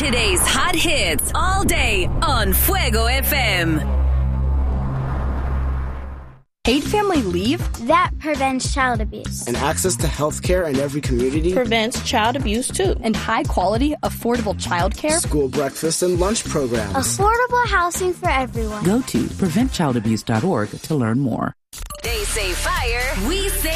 Today's hot hits all day on Fuego FM. Paid family leave? That prevents child abuse. And access to health care in every community prevents child abuse too. And high quality, affordable childcare, school breakfast and lunch programs. Affordable housing for everyone. Go to preventchildabuse.org to learn more. They say fire, we say